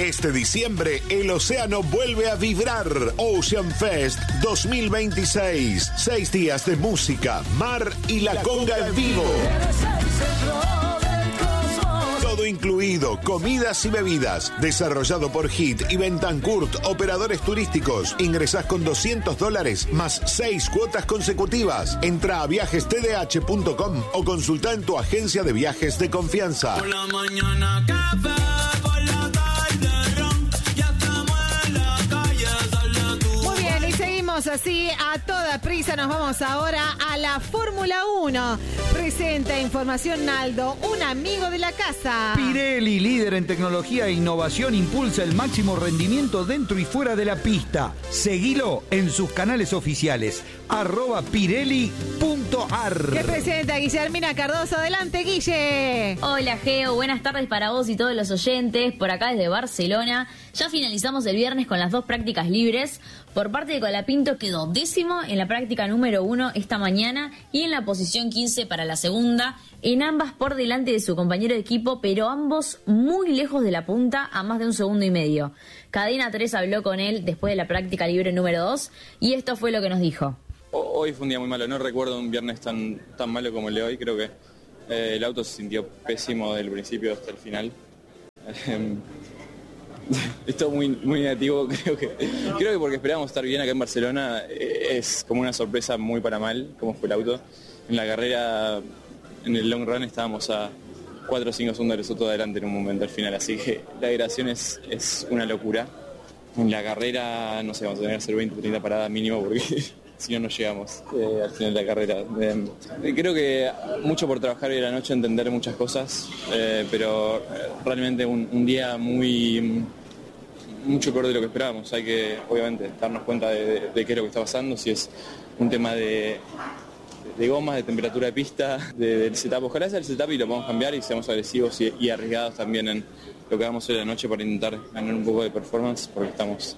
Este diciembre, el océano vuelve a vibrar. Ocean Fest 2026. 6 días de música, mar y la conga en vivo. Todo incluido, comidas y bebidas. Desarrollado por HIT y Bentancourt, operadores turísticos. Ingresás con $200 más 6 cuotas consecutivas. Entra a viajestdh.com o consulta en tu agencia de viajes de confianza. Por la mañana café, por la tarde ron, ya estamos en la calle, dale tú. Muy bien, y seguimos así a toda prisa. Nos vamos ahora a la Fórmula 1. Presenta información Naldo, un amigo de la casa. Pirelli, líder en tecnología e innovación, impulsa el máximo rendimiento dentro y fuera de la pista. Seguilo en sus canales oficiales, @pirelli.ar. ¿Qué presenta Guillermina Cardoso? Adelante, Guille. Hola, Geo. Buenas tardes para vos y todos los oyentes. Por acá desde Barcelona. Ya finalizamos el viernes con las 2 prácticas libres. Por parte de Colapinto quedó 10º en la práctica número 1 esta mañana y en la posición 15 para la segunda. En ambas por delante de su compañero de equipo, pero ambos muy lejos de la punta, a más de 1,5 segundos. Cadena 3 habló con él después de la práctica libre número 2 y esto fue lo que nos dijo. Hoy fue un día muy malo, no recuerdo un viernes tan malo como el de hoy. Creo que el auto se sintió pésimo desde el principio hasta el final. Esto muy negativo, creo que porque esperábamos estar bien acá en Barcelona. Es como una sorpresa muy para mal cómo fue el auto. En la carrera, en el long run, estábamos a 4 o 5 segundos del Soto adelante en un momento al final, así que la degradación es una locura. En la carrera, no sé, vamos a tener que hacer 20 o 30 paradas mínimo porque si no llegamos al final de la carrera. Creo que mucho por trabajar hoy a la noche, entender muchas cosas, pero realmente un día mucho peor de lo que esperábamos. Hay que, obviamente, darnos cuenta de qué es lo que está pasando, si es un tema de gomas, de temperatura de pista, del setup. Ojalá sea el setup y lo podamos cambiar y seamos agresivos y arriesgados también en lo que hagamos hoy a la noche para intentar ganar un poco de performance, porque estamos...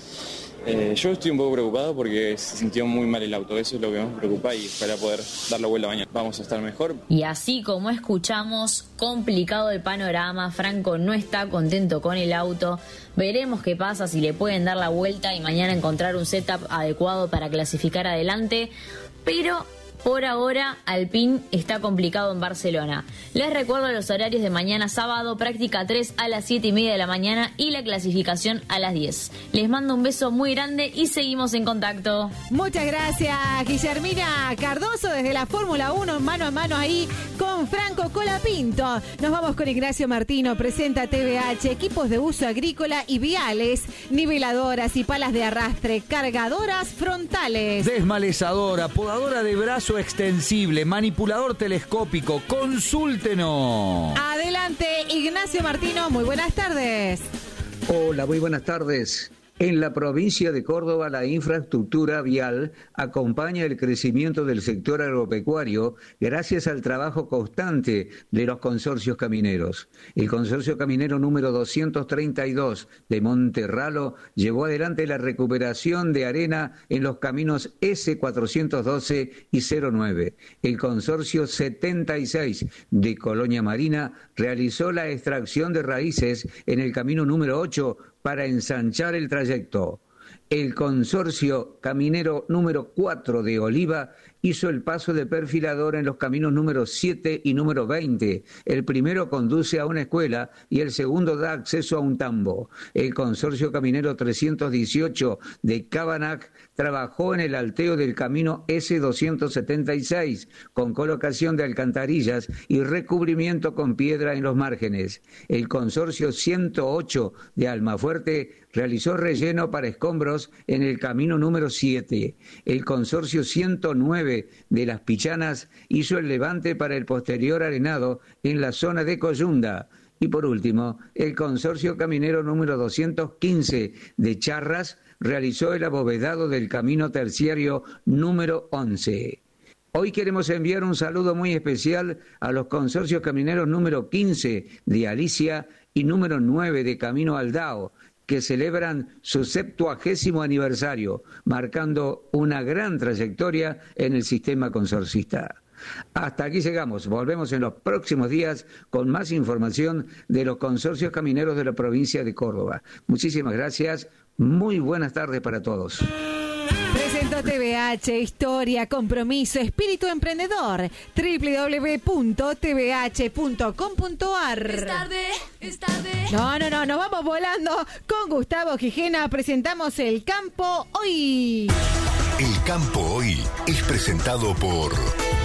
yo estoy un poco preocupado porque se sintió muy mal el auto, eso es lo que más me preocupa y ojalá poder dar la vuelta mañana. Vamos a estar mejor. Y así como escuchamos, complicado el panorama, Franco no está contento con el auto. Veremos qué pasa, si le pueden dar la vuelta y mañana encontrar un setup adecuado para clasificar adelante, pero... Por ahora, Alpine está complicado en Barcelona. Les recuerdo los horarios de mañana sábado, práctica 3 a las 7:30 de la mañana y la clasificación a las 10. Les mando un beso muy grande y seguimos en contacto. Muchas gracias, Guillermina Cardoso, desde la Fórmula 1, mano a mano ahí con Franco Colapinto. Nos vamos con Ignacio Martino, presenta TVH, equipos de uso agrícola y viales, niveladoras y palas de arrastre, cargadoras frontales, Desmalezadora, podadora de brazo extensible, manipulador telescópico, consúltenos. Adelante, Ignacio Martino, muy buenas tardes. Hola, muy buenas tardes. En la provincia de Córdoba, la infraestructura vial acompaña el crecimiento del sector agropecuario gracias al trabajo constante de los consorcios camineros. El consorcio caminero número 232 de Monterralo llevó adelante la recuperación de arena en los caminos S412 y 09. El consorcio 76 de Colonia Marina realizó la extracción de raíces en el camino número 8 para ensanchar el trayecto. El consorcio caminero número 4 de Oliva hizo el paso de perfilador en los caminos número 7 y número 20. El primero conduce a una escuela y el segundo da acceso a un tambo. El consorcio caminero 318 de Cabanac trabajó en el alteo del camino S276 con colocación de alcantarillas y recubrimiento con piedra en los márgenes. El consorcio 108 de Almafuerte realizó relleno para escombros en el camino número 7. El consorcio 109 de Las Pichanas hizo el levante para el posterior arenado en la zona de Coyunda. Y por último, el consorcio caminero número 215 de Charras realizó el abovedado del camino terciario número 11. Hoy queremos enviar un saludo muy especial a los consorcios camineros número 15 de Alicia y número 9 de Camino Aldao, que celebran su 70º aniversario, marcando una gran trayectoria en el sistema consorcista. Hasta aquí llegamos. Volvemos en los próximos días con más información de los consorcios camineros de la provincia de Córdoba. Muchísimas gracias. Muy buenas tardes para todos. Presentó TVH, historia, compromiso, espíritu emprendedor. www.tvh.com.ar. Es tarde. No, nos vamos volando con Gustavo Gijena. Presentamos El Campo Hoy. El Campo Hoy es presentado por...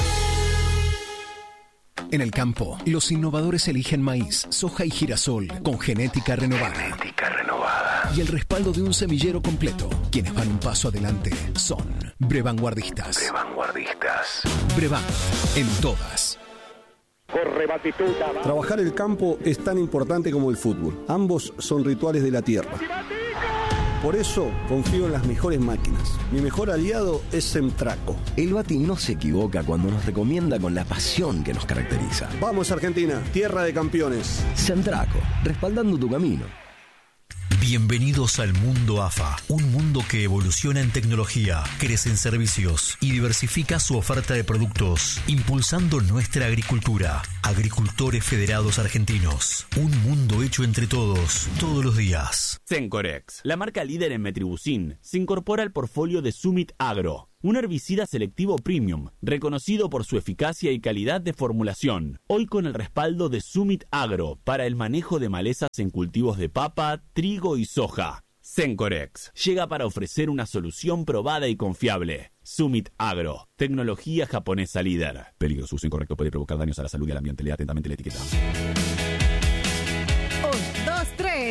En el campo, los innovadores eligen maíz, soja y girasol con genética renovada. Y el respaldo de un semillero completo. Quienes van un paso adelante son Brevanguardistas. Brevan, en todas. Trabajar el campo es tan importante como el fútbol. Ambos son rituales de la tierra. Por eso confío en las mejores máquinas. Mi mejor aliado es Semtraco. El Bati no se equivoca cuando nos recomienda con la pasión que nos caracteriza. Vamos Argentina, tierra de campeones. Semtraco, respaldando tu camino. Bienvenidos al mundo AFA, un mundo que evoluciona en tecnología, crece en servicios y diversifica su oferta de productos, impulsando nuestra agricultura. Agricultores Federados Argentinos, un mundo hecho entre todos, todos los días. Sencorex, la marca líder en metribuzin, se incorpora al portfolio de Summit Agro, un herbicida selectivo premium, reconocido por su eficacia y calidad de formulación, hoy con el respaldo de Summit Agro para el manejo de malezas en cultivos de papa, trigo y soja. Sencorex llega para ofrecer una solución probada y confiable. Summit Agro, tecnología japonesa líder. Peligro, su uso incorrecto puede provocar daños a la salud y al ambiente. Lea atentamente la etiqueta. 1, 2, 3.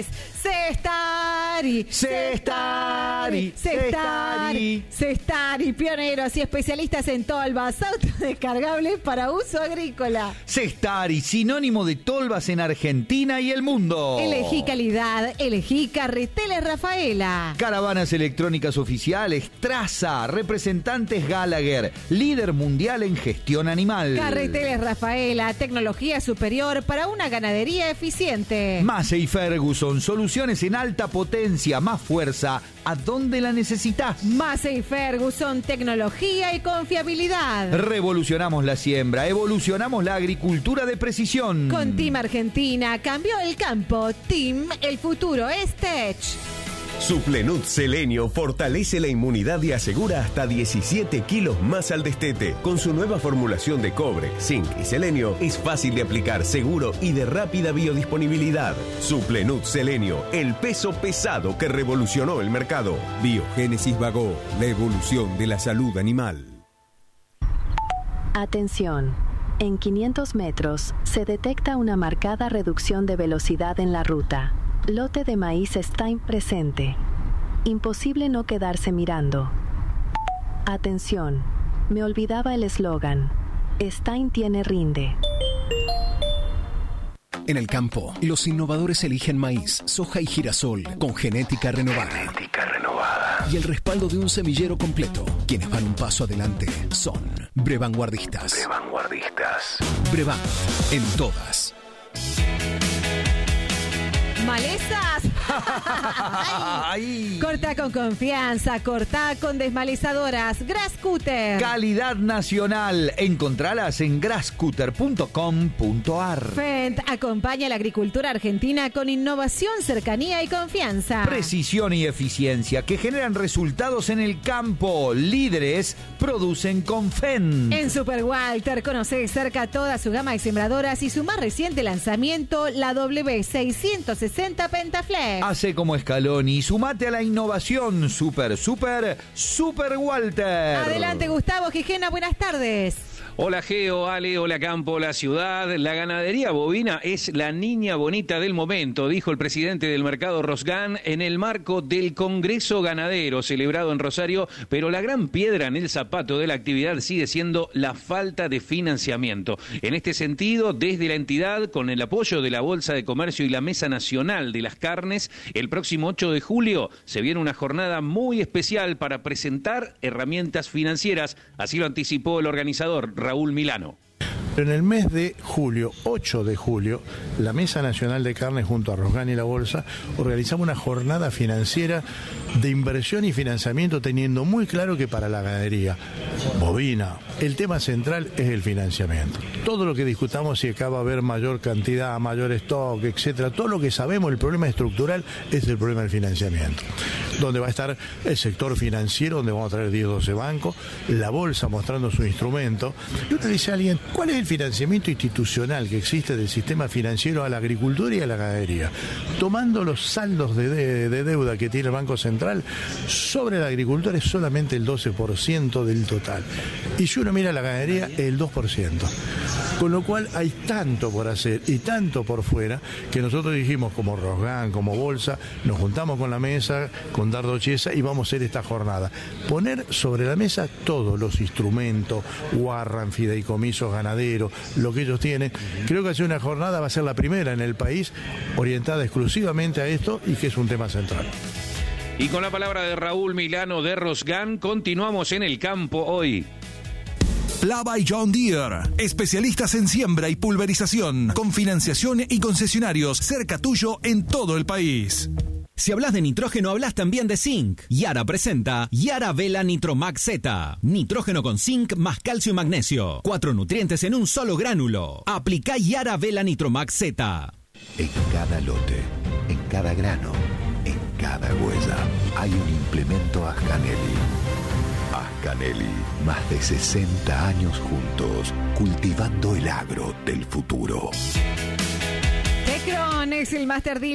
Cestari, pioneros y especialistas en tolvas, autos descargables para uso agrícola. Cestari, sinónimo de tolvas en Argentina y el mundo. Elegí calidad, elegí Carreteles Rafaela. Caravanas electrónicas oficiales, Traza, representantes Gallagher, líder mundial en gestión animal. Carreteles Rafaela, tecnología superior para una ganadería eficiente. Massey Ferguson, soluciones en alta potencia, más fuerza, ¿a dónde la necesitas? Massey Ferguson, tecnología y confiabilidad. Revolucionamos la siembra, evolucionamos la agricultura de precisión. Con Team Argentina cambió el campo. Team, el futuro es Tech. Suplenut Selenio fortalece la inmunidad y asegura hasta 17 kilos más al destete. Con su nueva formulación de cobre, zinc y selenio, es fácil de aplicar, seguro y de rápida biodisponibilidad. Suplenut Selenio, el peso pesado que revolucionó el mercado. Biogénesis Bagó, la evolución de la salud animal. Atención. En 500 metros se detecta una marcada reducción de velocidad en la ruta. Lote de maíz Stein presente. Imposible no quedarse mirando. Atención, me olvidaba el eslogan. Stein tiene rinde. En el campo, los innovadores eligen maíz, soja y girasol con genética renovada. Y el respaldo de un semillero completo. Quienes van un paso adelante son Brevanguardistas. Brevan, en todas. ¿Malezas? Ay. Corta con confianza, corta con desmalezadoras. Grasscutter. Calidad nacional. Encontralas en grasscutter.com.ar. Fendt acompaña a la agricultura argentina con innovación, cercanía y confianza. Precisión y eficiencia que generan resultados en el campo. Líderes producen con Fendt. En Super Walter conocé cerca toda su gama de sembradoras y su más reciente lanzamiento, la W660 Pentaflex. Hace como Scaloni, sumate a la innovación. Super Walter. Adelante, Gustavo Gijena, buenas tardes. Hola Geo, Ale, hola Campo, hola Ciudad. La ganadería bovina es la niña bonita del momento, dijo el presidente del mercado Rosgan en el marco del Congreso Ganadero celebrado en Rosario, pero la gran piedra en el zapato de la actividad sigue siendo la falta de financiamiento. En este sentido, desde la entidad, con el apoyo de la Bolsa de Comercio y la Mesa Nacional de las Carnes, el próximo 8 de julio se viene una jornada muy especial para presentar herramientas financieras, así lo anticipó el organizador Raúl Milano. En el mes de julio, 8 de julio, la Mesa Nacional de Carne junto a Rosgan y la Bolsa organizamos una jornada financiera de inversión y financiamiento, teniendo muy claro que para la ganadería bovina el tema central es el financiamiento. Todo lo que discutamos, si acá va a haber mayor cantidad, mayor stock, etcétera, todo lo que sabemos, el problema estructural es el problema del financiamiento. Donde va a estar el sector financiero, donde vamos a traer 10, 12 bancos, la Bolsa mostrando su instrumento. Y uno dice a alguien, ¿cuál es el financiamiento institucional que existe del sistema financiero a la agricultura y a la ganadería? Tomando los saldos de deuda que tiene el Banco Central, sobre la agricultura es solamente el 12% del total. Y si uno mira la ganadería, el 2%. Con lo cual hay tanto por hacer y tanto por fuera que nosotros dijimos, como Rosgan, como Bolsa, nos juntamos con la mesa, con Dardo Chiesa, y vamos a hacer esta jornada. Poner sobre la mesa todos los instrumentos, guarran, fideicomisos ganaderos, lo que ellos tienen. Creo que hacer una jornada va a ser la primera en el país orientada exclusivamente a esto y que es un tema central. Y con la palabra de Raúl Milano de Rosgan, continuamos en el campo hoy. Plava y John Deere, especialistas en siembra y pulverización, con financiación y concesionarios cerca tuyo en todo el país. Si hablas de nitrógeno, hablas también de zinc. Yara presenta Yara Vela Nitromax Z. Nitrógeno con zinc más calcio y magnesio. 4 nutrientes en un solo gránulo. Aplica Yara Vela Nitromax Z. En cada lote, en cada grano, en cada huella, hay un implemento Ascanelli. Ascanelli, más de 60 años juntos, cultivando el agro del futuro. Tecron es el Master Deal